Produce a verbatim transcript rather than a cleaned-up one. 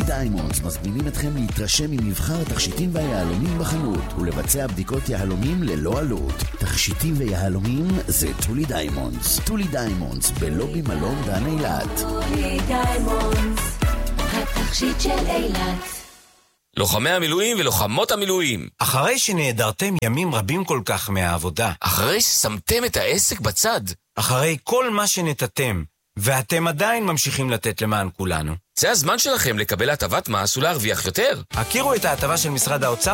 דיימונדס מזמינים אתכם להתרשם ממבחר התכשיטים והיהלומים בחנות ולבצע בדיקות יהלומים ללא עלות. תכשיטים ויהלומים זה טולי דיימונדס. טולי דיימונדס בלובי מלון דן אילת. טולי דיימונדס, התכשיט של אילת. לוחמי המילואים ולוחמות המילואים, אחרי שנעדרתם ימים רבים כל כך מהעבודה, אחרי ששמתם את העסק בצד, אחרי כל מה שנתתם, ואתם עדיין ממשיכים לתת למען כולנו, זה הזמן שלכם לקבל הטבת מס ולהרוויח יותר. הכירו את ההטבה של משרד האוצר